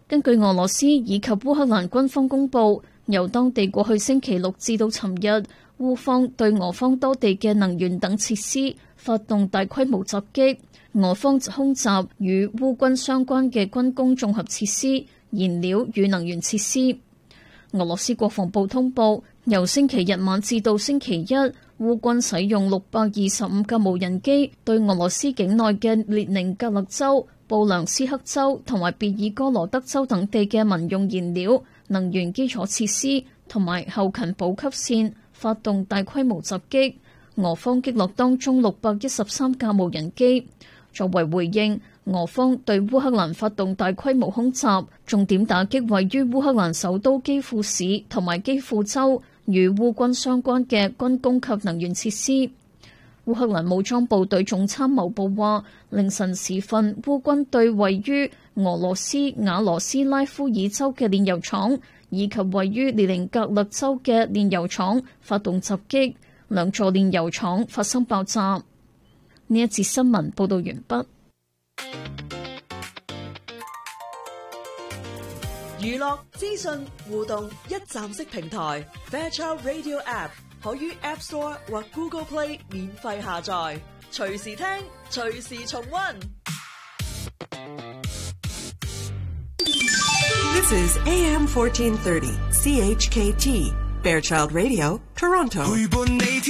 根據俄羅斯以及烏克蘭軍方公佈，由當地過去星期六至到尋日，烏方對俄方多地嘅能源等設施發動大規模襲擊，俄方則空襲與烏軍相關嘅軍工綜合設施、燃料與能源設施。俄羅斯國防部通報，由星期日晚至到星期一，烏軍使用625架無人機對俄羅斯境內嘅列寧格勒州、布良斯克州同埋別爾哥羅德州等地嘅民用燃料、能源基礎設施同埋後勤補給線發動大規模襲擊，俄方擊落當中613架無人機。作為回應，俄方對烏克蘭發動大規模空襲，重點打擊位於烏克蘭首都基輔市同埋基輔州與烏軍相關嘅軍工及能源設施。烏克蘭武裝部隊總參謀部話，凌晨時分，烏軍對位於俄羅斯瓦羅斯拉夫爾州嘅煉油廠以及位於列寧格勒州嘅煉油廠發動襲擊，兩座煉油廠發生爆炸。呢一節新聞報道完畢。 娛樂資訊互動一站式平台 Fairchild Radio App 可於 App Store 或 Google Play 免費下載，隨時聽，隨時重溫。 This is AM 1430 CHKT Fairchild Radio, Toronto.